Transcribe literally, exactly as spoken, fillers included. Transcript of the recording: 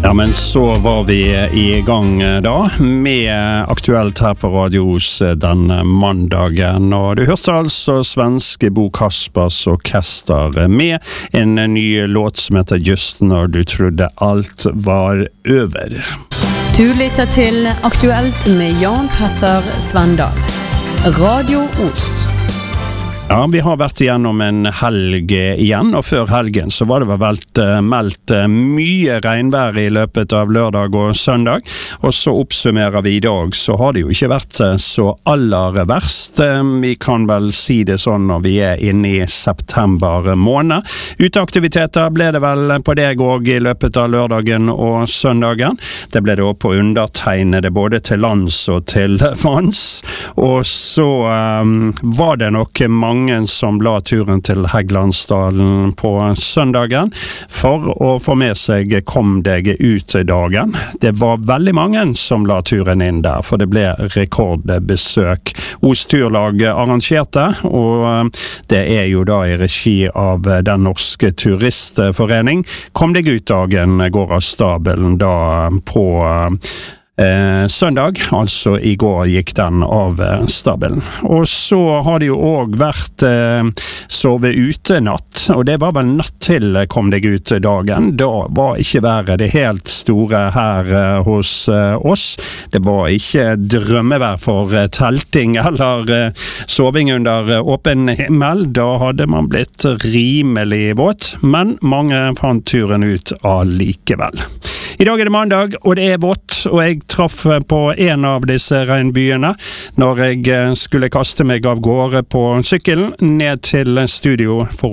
Ja, men så var vi i gang da, med Aktuelt her på Radios den mandagen, og du hørte altså svenske Bo Kaspers Orkester med en ny låt som heter Just når du trodde alt var over. Du lytter til Aktuelt med Jan Petter Svendal. Radio Os. Ja, vi har vært igjennom en helg igjen, og før helgen så var det vel velt, meldt mye regnvær i løpet av lørdag og søndag, og så oppsummerer vi i dag, så har det jo ikke vært så aller verst. Vi kan vel si det sånn når vi er inne i september måned. Uteaktiviteter ble det vel på deg også i løpet av lørdagen og søndagen. Det ble det også på undertegnede både til lands og til vanns, og så um, var det nok mange Mange som la turen til Hægelandsdalen på søndagen for å få med seg Kom deg ut dagen. Det var veldig mange som la turen inn der, for det ble rekordbesøk. Os Turlag arrangerte, og det er jo da i regi av Den norske turistforening. Kom deg ut dagen går av stabelen da på Eh, søndag, altså i går gikk den av eh, stabelen. Og så har det jo også vært eh, sove ute natt, og det var vel natt til Kom deg ut dagen. Da var ikke været det helt store her eh, hos eh, oss. Det var ikke drømmevær for eh, telting eller eh, soving under eh, åpen himmel. Da hadde man blitt rimelig våt, men mange fant turen ut allikevel. I dag er det mandag, og det er vått, og jeg traff på en av disse regnbyene når jeg skulle kaste meg av gårde på sykkelen ned til studio for